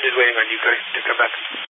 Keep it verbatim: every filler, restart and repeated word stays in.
just waiting on you guys to come back.